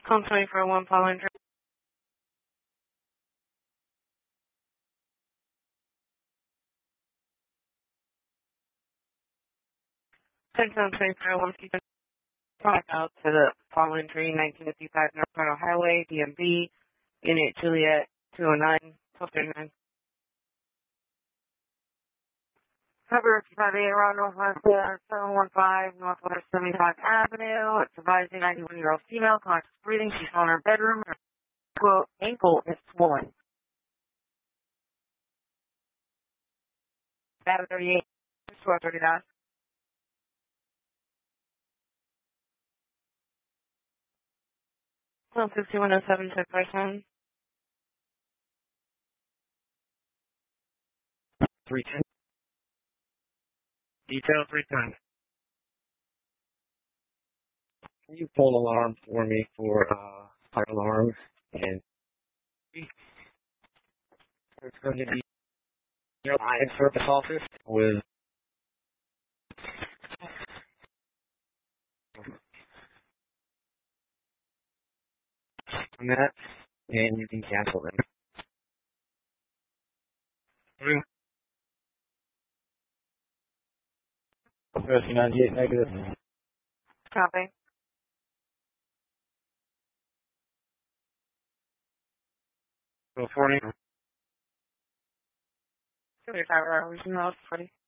Home 24-1 Pollen Drive. 10-24-1 Keep out to the Pollen Tree, 1955 North Colorado Highway, DMV, Unit Juliet 209, 1239. Cover 5A around Northwest 715 Northwest 75 Avenue. It's advising 91-year-old female, conscious breathing. She's on her bedroom. Her quote, ankle is swollen. Data 38, 1239. 16107 check person. 310. Detail 310. Can you pull alarm for me for fire alarm? And it's going to be your line service office with that, and you can cancel them. 98 negative. Copy. 40. 35 hours in the house, 40.